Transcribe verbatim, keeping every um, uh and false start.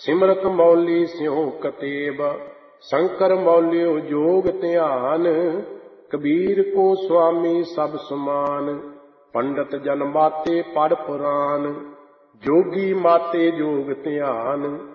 ਸਿਮਰਤ ਮੌਲੀ ਸਿਉ ਕਤੇਬ, ਸ਼ੰਕਰ ਮੌਲਿਓ ਜੋਗ ਧਿਆਨ। ਕਬੀਰ ਕੋ ਸੁਆਮੀ ਸਭ ਸਮਾਨ, ਪੰਡਤ ਜਨ ਮਾਤੇ ਪੜ ਪੁਰਾਨ। ਜੋਗੀ ਮਾਤੇ ਜੋਗ ਧਿਆਨ।